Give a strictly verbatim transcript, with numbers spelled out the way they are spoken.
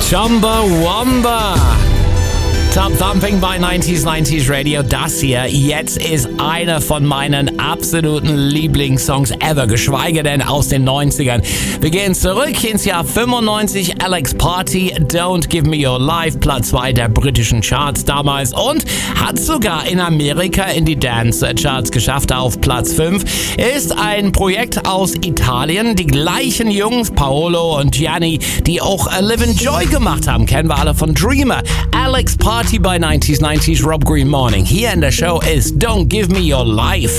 Chumbawamba. Top Thumping bei neunzig neunzig Radio. Das hier jetzt ist einer von meinen absoluten Lieblingssongs ever, geschweige denn aus den neunzigern. Wir gehen zurück ins Jahr fünfundneunzig. Alex Party, Don't Give Me Your Life, Platz zwei der britischen Charts damals und hat sogar in Amerika in die Dance-Charts geschafft auf Platz fünf. Ist ein Projekt aus Italien. Die gleichen Jungs, Paolo und Gianni, die auch Live and Joy gemacht haben. Kennen wir alle von Dreamer. Alex Party bei neunzig neunzig, Rob Green Morning. Hier in der Show ist Don't Give Me Your Life.